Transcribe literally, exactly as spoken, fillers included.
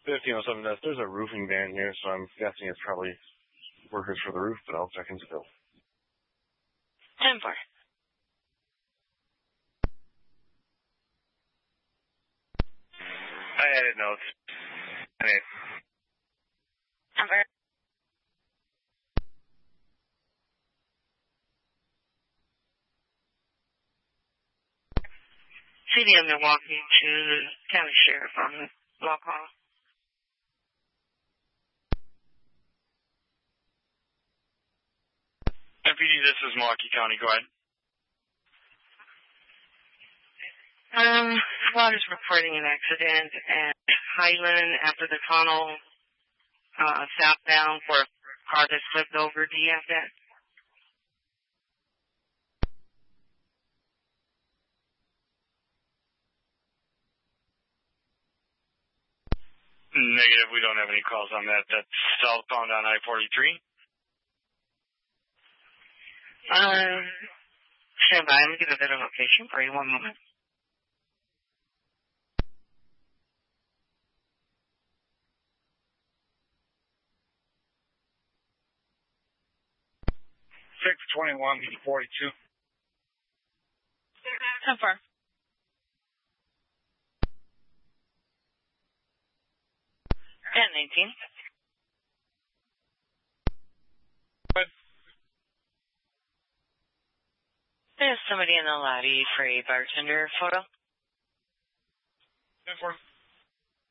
fifteen oh seven, there's a roofing van here, so I'm guessing it's probably workers for the roof, but I'll check in still. ten four. I added notes. Okay. ten four. C D M Milwaukee to the county sheriff on the law call. M P D, this is Milwaukee County. Go ahead. Um, SWAT is reporting an accident at Highland after the tunnel, uh, southbound for a car that flipped over. Do you have that? Negative, we don't have any calls on that. That's southbound on I forty-three. Um, stand by. Let me give a better location for you. One moment. six twenty-one forty-two. How far? ten nineteen. What? There's somebody in the lobby for a bartender photo. ten four.